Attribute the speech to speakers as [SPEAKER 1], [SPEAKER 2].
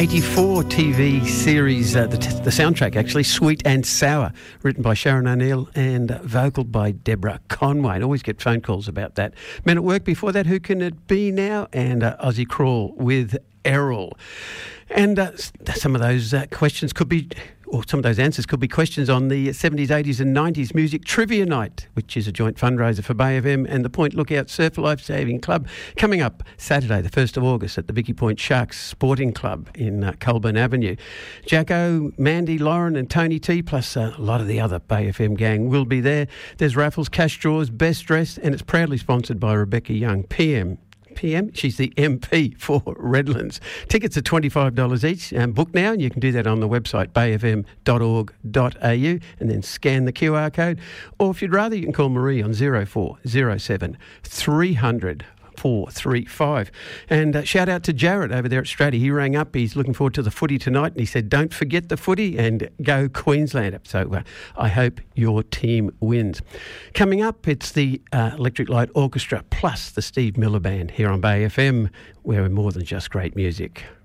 [SPEAKER 1] 84 TV series, the soundtrack actually, Sweet and Sour, written by Sharon O'Neill and vocaled by Deborah Conway. And always get phone calls about that. Men at Work before that, Who Can It Be Now? And Ozzy Crawl with Errol. And some of those questions could be, or some of those answers could be questions on the 70s, 80s and 90s Music Trivia Night, which is a joint fundraiser for Bay FM and the Point Lookout Surf Life Saving Club, coming up Saturday, the 1st of August at the Vicky Point Sharks Sporting Club in Colburn Avenue. Jacko, Mandy, Lauren and Tony T, plus a lot of the other Bay FM gang will be there. There's raffles, cash draws, best dressed, and it's proudly sponsored by Rebecca Young, PM. She's the MP for Redlands. Tickets are $25 each. Book now, and you can do that on the website bayfm.org.au and then scan the QR code. Or if you'd rather, you can call Marie on 0407 300 435. And shout out to Jared over there at Stratty. He rang up. He's looking forward to the footy tonight, and he said, don't forget the footy and go Queensland. So I hope your team wins. Coming up, it's the Electric Light Orchestra plus the Steve Miller Band here on Bay FM, where we're more than just great music.